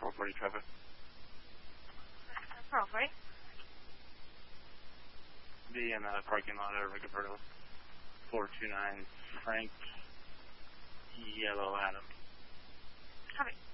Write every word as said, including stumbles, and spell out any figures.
four forty traffic. four forty? Be in the parking lot at Rigoberto. four two nine Frank Yellow Adam. Copy.